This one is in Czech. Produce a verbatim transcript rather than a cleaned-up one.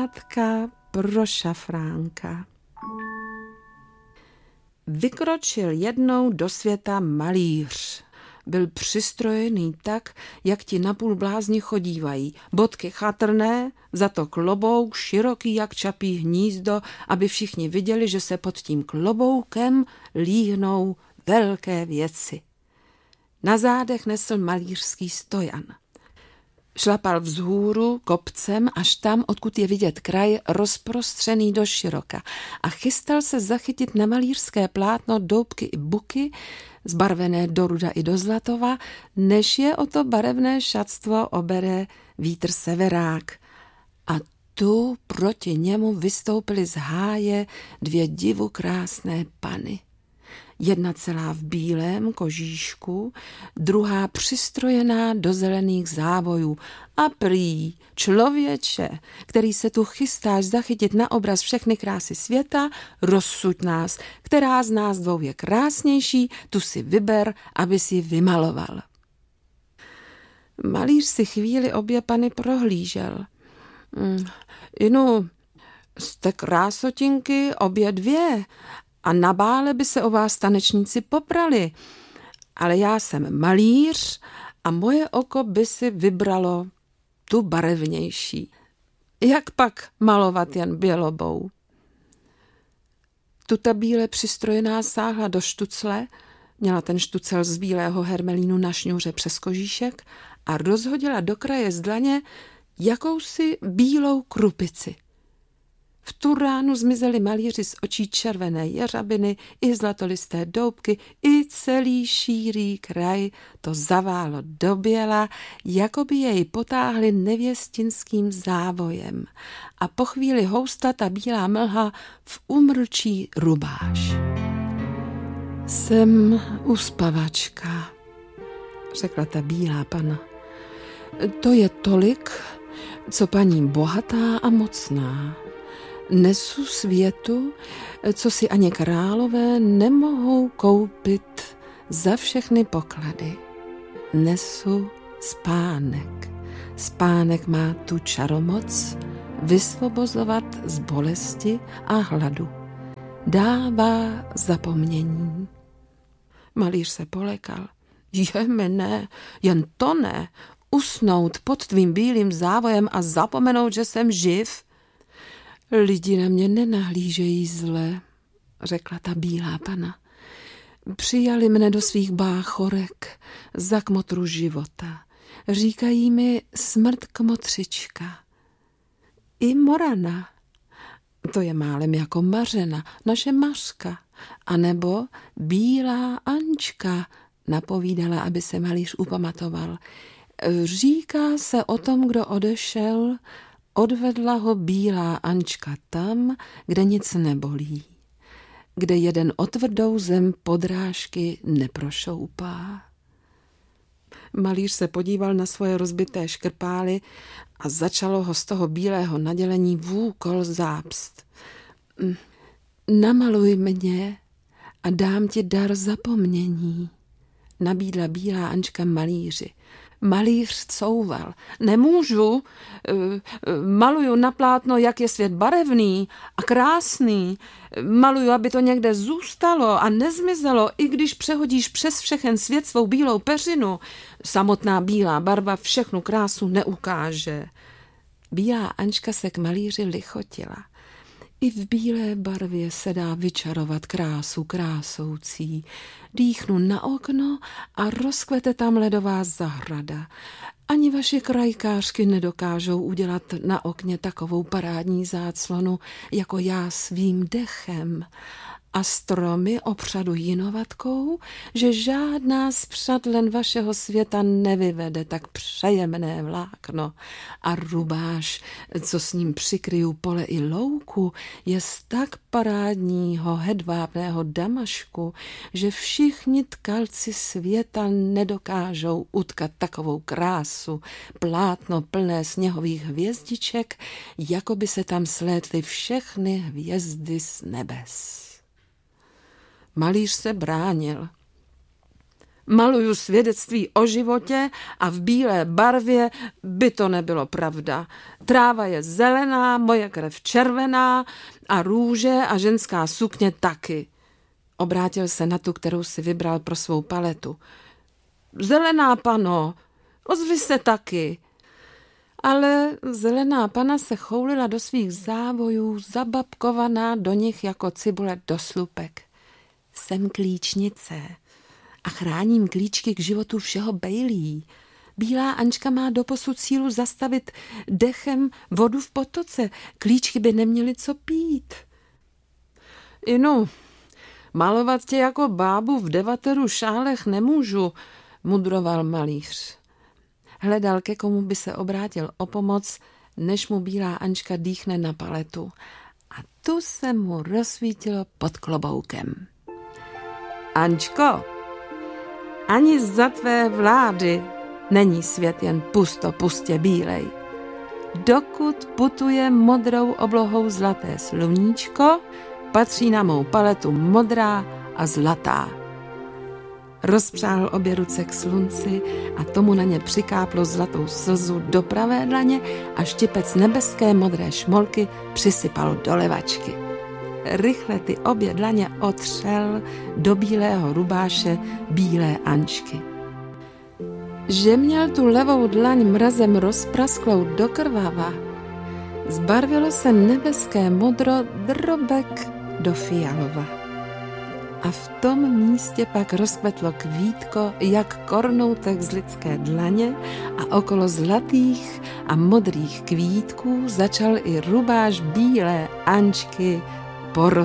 Pohádka pro šafránka. Vykročil jednou do světa malíř. Byl přistrojený tak, jak ti napůl blázni chodívají. Bodky chatrné, za to klobouk široký jak čapí hnízdo, aby všichni viděli, že se pod tím kloboukem líhnou velké věci. Na zádech nesl malířský stojan. Šlapal vzhůru kopcem až tam, odkud je vidět kraj, rozprostřený do široka, a chystal se zachytit na malířské plátno doubky i buky, zbarvené do ruda i do zlatova, než je o to barevné šatstvo obere vítr severák. A tu proti němu vystoupily z háje dvě divu krásné pany. Jedna celá v bílém kožíšku, druhá přistrojená do zelených závojů. A prý, člověče, který se tu chystáš zachytit na obraz všechny krásy světa, rozsuď nás, která z nás dvou je krásnější, tu si vyber, aby si ji vymaloval. Malíř si chvíli obě pany prohlížel. Hmm, inu, jste krásotinky obě dvě, a na bále by se o vás tanečníci poprali, ale já jsem malíř a moje oko by si vybralo tu barevnější. Jak pak malovat jen bělobou? Tuta bíle přistrojená sáhla do štucle, měla ten štucel z bílého hermelínu na šňůře přes kožíšek a rozhodila do kraje z dlaně jakousi bílou krupici. V tu ránu zmizeli malíři z očí červené jeřabiny i zlatolisté doubky, i celý šírý kraj to zaválo do běla, jako by jej potáhli nevěstinským závojem. A po chvíli housta ta bílá mlha v umrčí rubáš. Jsem uspavačka, řekla ta bílá pana. To je tolik, co paní bohatá a mocná. Nesu světu, co si ani králové nemohou koupit za všechny poklady. Nesu spánek. Spánek má tu čaromoc vysvobozovat z bolesti a hladu. Dává zapomnění. Malíř se polekal. Je ne, jen to ne. Usnout pod tvým bílým závojem a zapomenout, že jsem živ. Lidi na mě nenahlížejí zle, řekla ta bílá pana. Přijali mne do svých báchorek za kmotru života. Říkají mi smrt kmotřička. I Morana, to je málem jako Mařena, naše Mařka, anebo bílá Ančka, napovídala, aby se malíř upamatoval. Říká se o tom, kdo odešel, odvedla ho bílá Ančka tam, kde nic nebolí, kde jeden o tvrdou zem podrážky neprošoupá. Malíř se podíval na svoje rozbité škrpály a začalo ho z toho bílého nadělení vůkol zápst. Namaluj mě a dám ti dar zapomnění, nabídla bílá Ančka malíři. Malíř couval. Nemůžu, maluju na plátno, jak je svět barevný a krásný. Maluju, aby to někde zůstalo a nezmizelo, i když přehodíš přes všechen svět svou bílou peřinu. Samotná bílá barva všechnu krásu neukáže. Bílá Ančka se k malíři lichotila. I v bílé barvě se dá vyčarovat krásu krásoucí. Dýchnu na okno a rozkvete tam ledová zahrada. Ani vaše krajkářky nedokážou udělat na okně takovou parádní záclonu, jako já svým dechem. A stromy opřadu jinovatkou, že žádná z přadlen vašeho světa nevyvede tak přejemné vlákno. A rubáš, co s ním přikryju pole i louku, je z tak parádního hedvábného damašku, že všichni tkalci světa nedokážou utkat takovou krásu, plátno plné sněhových hvězdiček, jako by se tam slétly všechny hvězdy z nebes. Malíř se bránil. Maluju svědectví o životě a v bílé barvě by to nebylo pravda. Tráva je zelená, moje krev červená a růže a ženská sukně taky. Obrátil se na tu, kterou si vybral pro svou paletu. Zelená pano, ozvi se taky. Ale zelená pana se choulila do svých závojů, zababkovaná do nich jako cibule do slupek. Jsem klíčnice a chráním klíčky k životu všeho bejlí. Bílá Ančka má doposud sílu zastavit dechem vodu v potoce. Klíčky by neměly co pít. Inu, malovat tě jako bábu v devateru šálech nemůžu, mudroval malíř. Hledal, ke komu by se obrátil o pomoc, než mu bílá Ančka dýchne na paletu. A tu se mu rozsvítilo pod kloboukem. Ančko, ani za tvé vlády není svět jen pusto pustě bílej. Dokud putuje modrou oblohou zlaté sluníčko, patří na mou paletu modrá a zlatá. Rozpřáhl obě ruce k slunci a tomu na ně přikáplo zlatou slzu do pravé dlaně a štipec nebeské modré šmolky přisypal do levačky. Rychle ty obě dlaně otřel do bílého rubáše bílé Ančky. Že měl tu levou dlaň mrazem rozprasklou do krvava, zbarvilo se nebeské modro drobek do fialova. A v tom místě pak rozkvetlo kvítko, jak kornoutek z lidské dlaně a okolo zlatých a modrých kvítků začal i rubáš bílé Ančky porozkvétat.